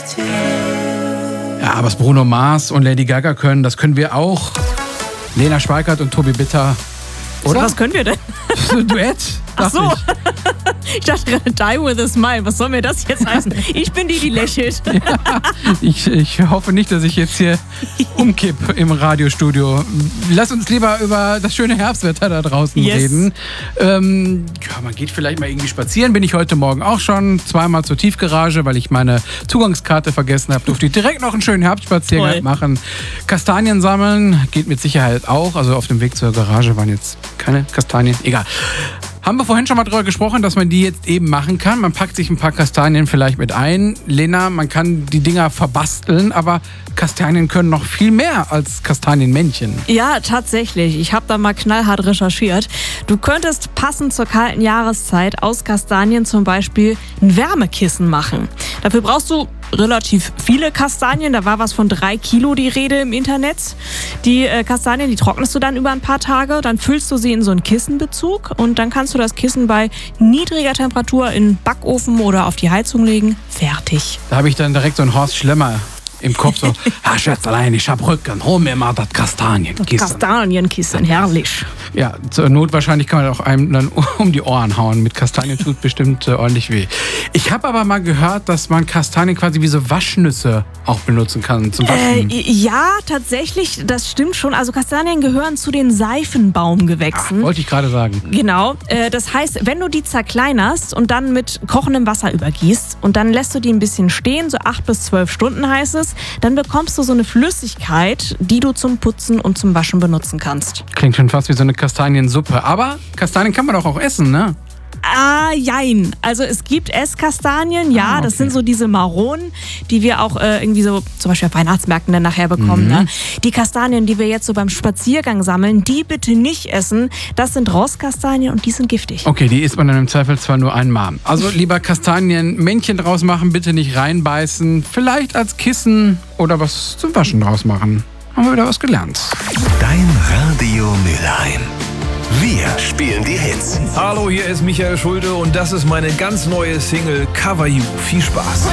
Ja, was Bruno Mars und Lady Gaga können, das können wir auch. Lena Schweikert und Tobi Bitter. Oder? Was können wir denn? Ein Duett. Ach so. Ich dachte gerade, die with a smile. Was soll mir das jetzt heißen? Ich bin die lächelt. Ja, ich hoffe nicht, dass ich jetzt hier umkipp im Radiostudio. Lass uns lieber über das schöne Herbstwetter da draußen reden. Man geht vielleicht mal irgendwie spazieren. Bin ich heute Morgen auch schon. Zweimal zur Tiefgarage, weil ich meine Zugangskarte vergessen habe. Durfte ich direkt noch einen schönen Herbstspaziergang machen. Kastanien sammeln geht mit Sicherheit auch. Also auf dem Weg zur Garage waren jetzt keine Kastanien. Egal. Haben wir vorhin schon mal drüber gesprochen, dass man die jetzt eben machen kann. Man packt sich ein paar Kastanien vielleicht mit ein. Lena, man kann die Dinger verbasteln, aber Kastanien können noch viel mehr als Kastanienmännchen. Ja, tatsächlich. Ich habe da mal knallhart recherchiert. Du könntest passend zur kalten Jahreszeit aus Kastanien zum Beispiel ein Wärmekissen machen. Dafür brauchst du relativ viele Kastanien. Da war was von 3 Kilo die Rede im Internet. Die Kastanien, die trocknest du dann über ein paar Tage. Dann füllst du sie in so einen Kissenbezug und dann kannst du das Kissen bei niedriger Temperatur in den Backofen oder auf die Heizung legen. Fertig. Da habe ich dann direkt so einen Horst Schlemmer im Kopf so, Schätzelein, ich hab Rücken, hol mir mal das Kastanienkissen. Kastanienkissen, herrlich. Ja, zur Not wahrscheinlich kann man auch einem dann um die Ohren hauen. Mit Kastanien tut bestimmt ordentlich weh. Ich habe aber mal gehört, dass man Kastanien quasi wie so Waschnüsse auch benutzen kann zum Waschen. Ja, tatsächlich, das stimmt schon. Also Kastanien gehören zu den Seifenbaumgewächsen. Wollte ich gerade sagen. Genau. Das heißt, wenn du die zerkleinerst und dann mit kochendem Wasser übergießt und dann lässt du die ein bisschen stehen, so 8 bis 12 Stunden heißt es, dann bekommst du so eine Flüssigkeit, die du zum Putzen und zum Waschen benutzen kannst. Klingt schon fast wie so eine Kastaniensuppe. Aber Kastanien kann man doch auch essen, ne? Jein. Also es gibt Esskastanien, ja, okay. Das sind so diese Maronen, die wir auch irgendwie so zum Beispiel auf Weihnachtsmärkten dann nachher bekommen. Ne? Die Kastanien, die wir jetzt so beim Spaziergang sammeln, die bitte nicht essen. Das sind Rostkastanien und die sind giftig. Okay, die isst man dann im Zweifel zwar nur einmal. Also lieber Kastanienmännchen draus machen, bitte nicht reinbeißen. Vielleicht als Kissen oder was zum Waschen draus machen. Haben wir wieder was gelernt. Dein Radio Mülheim. Wir spielen die Hits. Hallo, hier ist Michael Schulte und das ist meine ganz neue Single Cover You. Viel Spaß.